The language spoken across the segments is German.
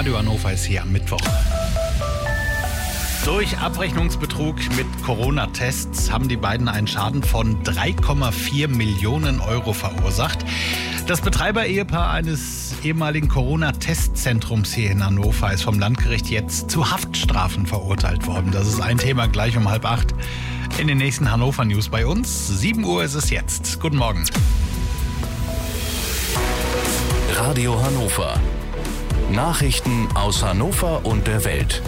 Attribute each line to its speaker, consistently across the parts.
Speaker 1: Radio Hannover ist hier am Mittwoch. Durch Abrechnungsbetrug mit Corona-Tests haben die beiden einen Schaden von 3,4 Millionen Euro verursacht. Das Betreiber-Ehepaar eines ehemaligen Corona-Testzentrums hier in Hannover ist vom Landgericht jetzt zu Haftstrafen verurteilt worden. Das ist ein Thema gleich um 7:30 in den nächsten Hannover News bei uns. 7 Uhr ist es jetzt. Guten Morgen.
Speaker 2: Radio Hannover. Nachrichten aus Hannover und der Welt.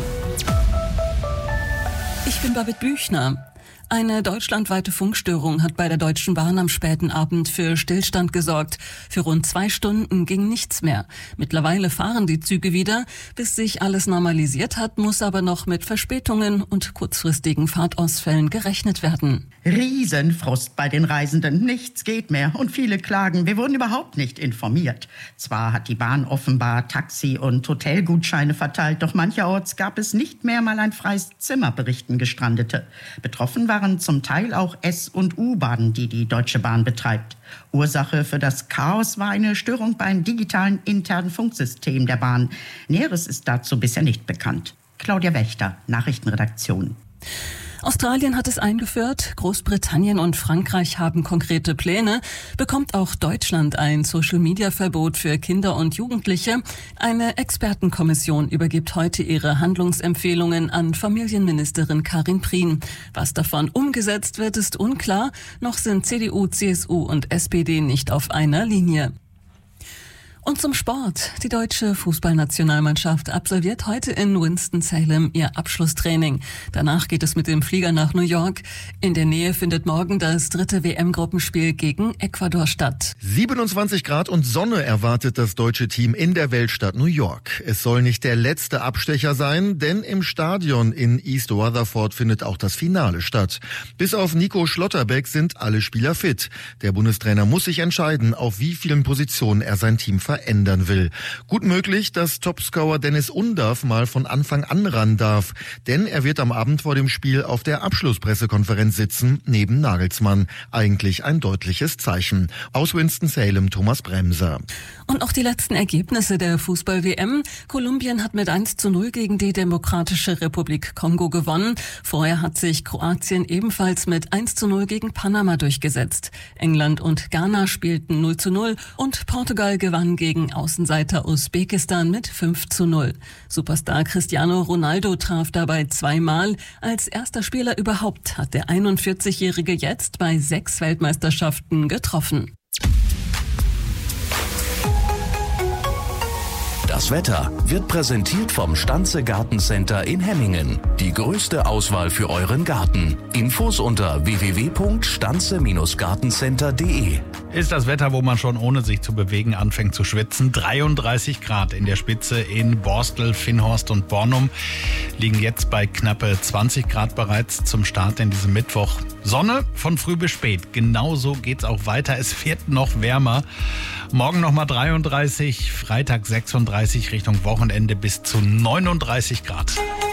Speaker 3: Ich bin Babette Büchner. Eine deutschlandweite Funkstörung hat bei der Deutschen Bahn am späten Abend für Stillstand gesorgt. Für rund 2 Stunden ging nichts mehr. Mittlerweile fahren die Züge wieder. Bis sich alles normalisiert hat, muss aber noch mit Verspätungen und kurzfristigen Fahrtausfällen gerechnet werden.
Speaker 4: Riesenfrust bei den Reisenden. Nichts geht mehr und viele klagen, wir wurden überhaupt nicht informiert. Zwar hat die Bahn offenbar Taxi- und Hotelgutscheine verteilt, doch mancherorts gab es nicht mehr mal ein freies Zimmer, berichten Gestrandete. Betroffen waren zum Teil auch S- und U-Bahnen, die die Deutsche Bahn betreibt. Ursache für das Chaos war eine Störung beim digitalen internen Funksystem der Bahn. Näheres ist dazu bisher nicht bekannt. Claudia Wächter, Nachrichtenredaktion.
Speaker 3: Australien hat es eingeführt, Großbritannien und Frankreich haben konkrete Pläne. Bekommt auch Deutschland ein Social-Media-Verbot für Kinder und Jugendliche? Eine Expertenkommission übergibt heute ihre Handlungsempfehlungen an Familienministerin Karin Prien. Was davon umgesetzt wird, ist unklar. Noch sind CDU, CSU und SPD nicht auf einer Linie. Und zum Sport. Die deutsche Fußballnationalmannschaft absolviert heute in Winston-Salem ihr Abschlusstraining. Danach geht es mit dem Flieger nach New York. In der Nähe findet morgen das 3. WM-Gruppenspiel gegen Ecuador statt.
Speaker 5: 27 Grad und Sonne erwartet das deutsche Team in der Weltstadt New York. Es soll nicht der letzte Abstecher sein, denn im Stadion in East Rutherford findet auch das Finale statt. Bis auf Nico Schlotterbeck sind alle Spieler fit. Der Bundestrainer muss sich entscheiden, auf wie vielen Positionen er sein Team verändern will. Gut möglich, dass Topscorer Dennis Undaff mal von Anfang an ran darf, denn er wird am Abend vor dem Spiel auf der Abschlusspressekonferenz sitzen, neben Nagelsmann. Eigentlich ein deutliches Zeichen. Aus Winston-Salem, Thomas Bremser.
Speaker 3: Und auch die letzten Ergebnisse der Fußball-WM. Kolumbien hat mit 1:0 gegen die Demokratische Republik Kongo gewonnen. Vorher hat sich Kroatien ebenfalls mit 1:0 gegen Panama durchgesetzt. England und Ghana spielten 0:0 und Portugal gewann gegen Außenseiter Usbekistan mit 5:0. Superstar Cristiano Ronaldo traf dabei 2-mal. Als erster Spieler überhaupt hat der 41-Jährige jetzt bei 6 Weltmeisterschaften getroffen.
Speaker 2: Das Wetter wird präsentiert vom Stanze Gartencenter in Hemmingen. Die größte Auswahl für euren Garten. Infos unter www.stanze-gartencenter.de.
Speaker 1: Ist das Wetter, wo man schon ohne sich zu bewegen anfängt zu schwitzen. 33 Grad in der Spitze in Borstel, Finnhorst und Bornum. Liegen jetzt bei knappe 20 Grad bereits zum Start in diesem Mittwoch. Sonne von früh bis spät. Genauso geht's auch weiter. Es wird noch wärmer. Morgen nochmal 33, Freitag 36, Richtung Wochenende bis zu 39 Grad.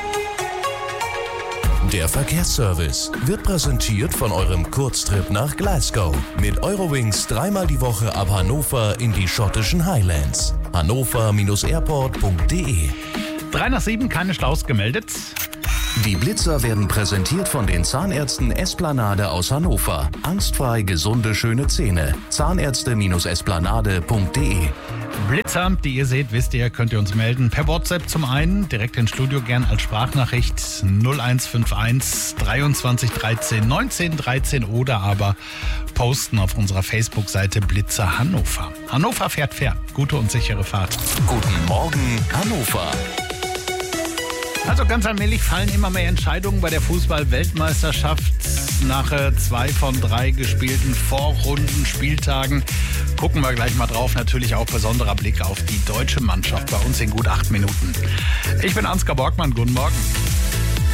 Speaker 2: Der Verkehrsservice wird präsentiert von eurem Kurztrip nach Glasgow. Mit Eurowings 3-mal die Woche ab Hannover in die schottischen Highlands. hannover-airport.de.
Speaker 1: 7:03, keine Staus gemeldet.
Speaker 2: Die Blitzer werden präsentiert von den Zahnärzten Esplanade aus Hannover. Angstfrei gesunde, schöne Zähne. Zahnärzte-esplanade.de.
Speaker 1: Blitzer, die ihr seht, wisst ihr, könnt ihr uns melden. Per WhatsApp zum einen, direkt ins Studio, gern als Sprachnachricht 0151 23 13 19 13 oder aber posten auf unserer Facebook-Seite Blitzer Hannover. Hannover fährt fair. Gute und sichere Fahrt.
Speaker 2: Guten Morgen, Hannover.
Speaker 1: Also ganz allmählich fallen immer mehr Entscheidungen bei der Fußball-Weltmeisterschaft. Nach 2 von 3 gespielten Vorrunden, Spieltagen gucken wir gleich mal drauf. Natürlich auch besonderer Blick auf die deutsche Mannschaft bei uns in gut 8 Minuten. Ich bin Ansgar Borgmann, guten Morgen.